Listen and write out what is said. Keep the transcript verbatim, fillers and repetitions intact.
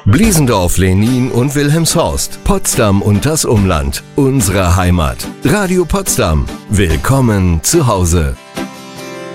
Bliesendorf, Lenin und Wilhelmshorst, Potsdam und das Umland, unsere Heimat. Radio Potsdam. Willkommen zu Hause.